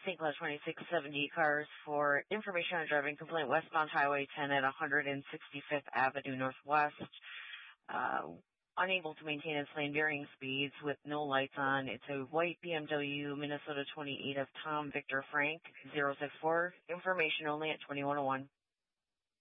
St. Cloud 2670 cars for information on driving complaint westbound Highway 10 at 165th Avenue Northwest. Unable to maintain its lane varying speeds with no lights on. It's a white BMW Minnesota 28 of Tom Victor Frank 064. Information only at 2101.